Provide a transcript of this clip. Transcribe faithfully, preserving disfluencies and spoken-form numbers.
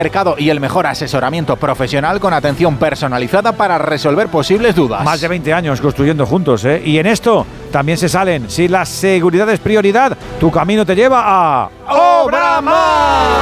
mercado y el mejor asesoramiento profesional con atención personalizada para resolver posibles dudas. Más de veinte años construyendo juntos, ¿eh? Y en esto también se salen. Si la seguridad es prioridad, tu camino te lleva a... ¡Obramar!